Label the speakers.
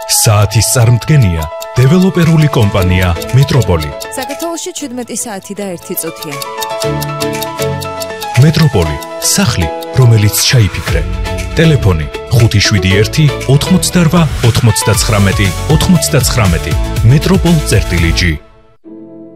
Speaker 1: საათის წარმდგენია დეველოპერული კომპანია მეტროპოლი.
Speaker 2: საქართველოში 17 საათი და 1 წუთია.
Speaker 1: მეტროპოლი, სახლი, რომელიც ჩაიფიქრე. ტელეფონი 571 88 99 99. მეტროპოლ-G